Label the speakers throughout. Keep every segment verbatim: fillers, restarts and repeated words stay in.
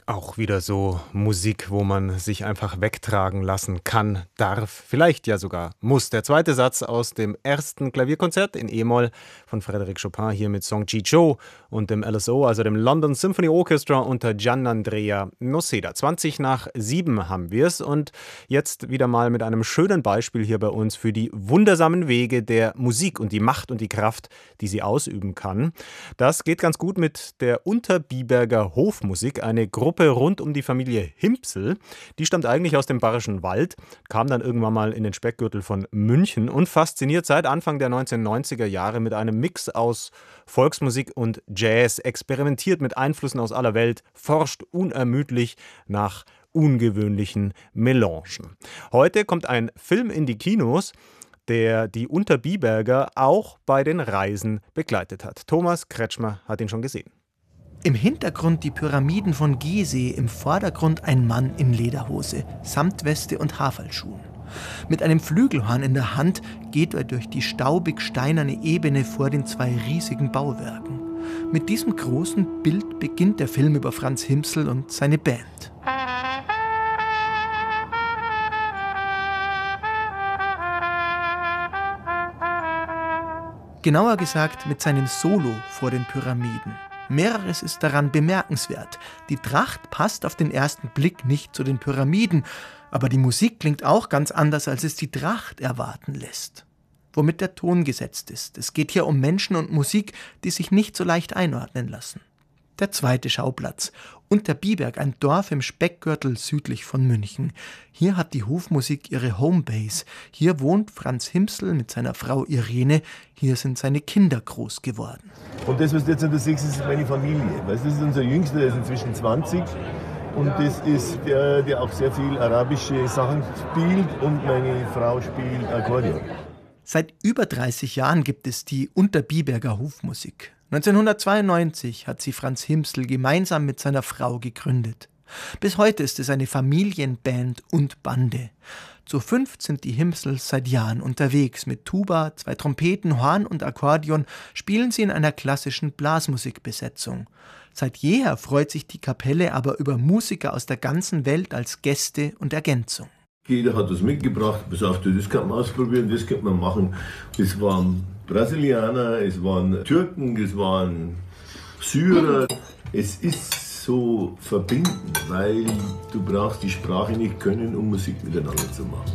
Speaker 1: Auch wieder so Musik, wo man sich einfach wegtragen lassen kann, darf, vielleicht ja sogar muss. Der zweite Satz aus dem ersten Klavierkonzert in E-Moll von Frédéric Chopin hier mit Song Ji-Cho und dem L S O, also dem London Symphony Orchestra unter Gianandrea Noseda. zwanzig nach sieben haben wir es und jetzt wieder mal mit einem schönen Beispiel hier bei uns für die wundersamen Wege der Musik und die Macht und die Kraft, die sie ausüben kann. Das geht ganz gut mit der Unterbiberger Hofmusik, eine Gruppe rund um die Familie Himpsel. Die stammt eigentlich aus dem Bayerischen Wald, kam dann irgendwann mal in den Speckgürtel von München und fasziniert seit Anfang der neunzehnhundertneunziger Jahre mit einem Mix aus Volksmusik und Jazz, experimentiert mit Einflüssen aus aller Welt, forscht unermüdlich nach ungewöhnlichen Melangen. Heute kommt ein Film in die Kinos, der die Unterbiberger auch bei den Reisen begleitet hat. Thomas Kretschmer hat ihn schon gesehen.
Speaker 2: Im Hintergrund die Pyramiden von Gizeh, im Vordergrund ein Mann in Lederhose, Samtweste und Haferlschuhen. Mit einem Flügelhorn in der Hand geht er durch die staubig-steinerne Ebene vor den zwei riesigen Bauwerken. Mit diesem großen Bild beginnt der Film über Franz Himpsel und seine Band. Genauer gesagt mit seinem Solo vor den Pyramiden. Mehreres ist daran bemerkenswert. Die Tracht passt auf den ersten Blick nicht zu den Pyramiden, aber die Musik klingt auch ganz anders, als es die Tracht erwarten lässt. Womit der Ton gesetzt ist. Es geht hier um Menschen und Musik, die sich nicht so leicht einordnen lassen. Der zweite Schauplatz. Unterbiberg, ein Dorf im Speckgürtel südlich von München. Hier hat die Hofmusik ihre Homebase. Hier wohnt Franz Himpsel mit seiner Frau Irene. Hier sind seine Kinder groß geworden.
Speaker 3: Und das, was du jetzt da siehst, ist meine Familie. Das ist unser Jüngster, der ist inzwischen zwanzig. Und das ist der, der auch sehr viel arabische Sachen spielt. Und meine Frau spielt Akkordeon.
Speaker 2: Seit über dreißig Jahren gibt es die Unterbiberger Hofmusik. neunzehnhundertzweiundneunzig hat sie Franz Himpsel gemeinsam mit seiner Frau gegründet. Bis heute ist es eine Familienband und Bande. Zu fünft sind die Himpsels seit Jahren unterwegs. Mit Tuba, zwei Trompeten, Horn und Akkordeon spielen sie in einer klassischen Blasmusikbesetzung. Seit jeher freut sich die Kapelle aber über Musiker aus der ganzen Welt als Gäste und Ergänzung.
Speaker 3: Jeder hat was mitgebracht, pass auf, das kann man ausprobieren, das kann man machen. Es waren Brasilianer, es waren Türken, es waren Syrer. Es ist so verbindend, weil du brauchst die Sprache nicht können, um Musik miteinander zu machen.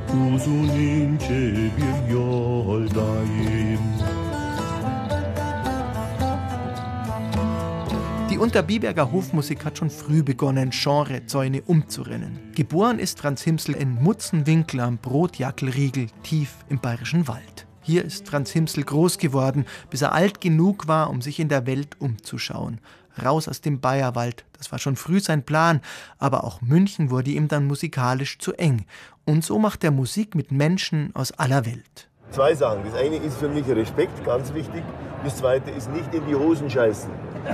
Speaker 2: Die Unterbiberger Hofmusik hat schon früh begonnen, Genrezäune umzurennen. Geboren ist Franz Himpsel in Mutzenwinkel am Brotjackelriegel, tief im Bayerischen Wald. Hier ist Franz Himpsel groß geworden, bis er alt genug war, um sich in der Welt umzuschauen. Raus aus dem Bayerwald, das war schon früh sein Plan, aber auch München wurde ihm dann musikalisch zu eng. Und so macht er Musik mit Menschen aus aller Welt.
Speaker 3: Zwei Sachen. Das eine ist für mich Respekt, ganz wichtig. Das zweite ist nicht in die Hosen scheißen.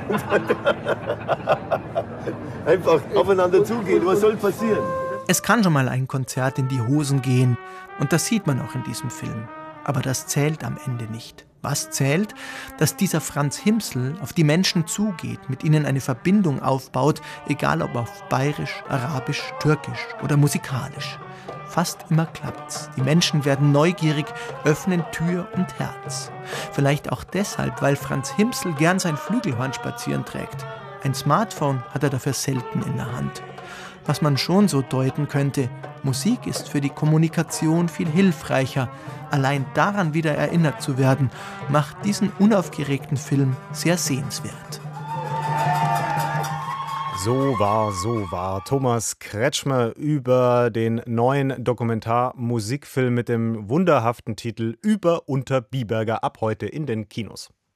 Speaker 3: Einfach aufeinander zugehen, was soll passieren?
Speaker 2: Es kann schon mal ein Konzert in die Hosen gehen und das sieht man auch in diesem Film. Aber das zählt am Ende nicht. Was zählt? Dass dieser Franz Himpsel auf die Menschen zugeht, mit ihnen eine Verbindung aufbaut, egal ob auf Bayerisch, Arabisch, Türkisch oder musikalisch. Fast immer klappt's. Die Menschen werden neugierig, öffnen Tür und Herz. Vielleicht auch deshalb, weil Franz Himpsel gern sein Flügelhorn spazieren trägt. Ein Smartphone hat er dafür selten in der Hand. Was man schon so deuten könnte, Musik ist für die Kommunikation viel hilfreicher. Allein daran wieder erinnert zu werden, macht diesen unaufgeregten Film sehr sehenswert.
Speaker 1: So war, so war Thomas Kretschmer über den neuen Dokumentar-Musikfilm mit dem wunderhaften Titel Über Unterbiberger ab heute in den Kinos.